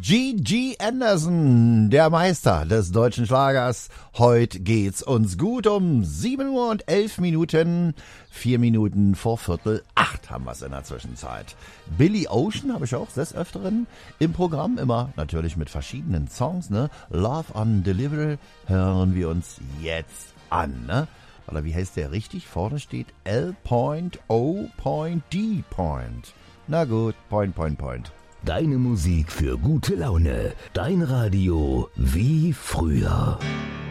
G.G. Anderson, der Meister des deutschen Schlagers. Heute geht's uns gut um 7 Uhr und 11 Minuten. 4 Minuten vor 7:15 haben wir's in der Zwischenzeit. Billy Ocean habe ich auch des Öfteren im Programm, immer natürlich mit verschiedenen Songs, ne? Love Undeliverable hören wir uns jetzt an, ne? Oder wie heißt der richtig? Vorne steht L.O.D. Na gut, Point. Deine Musik für gute Laune. Dein Radio wie früher.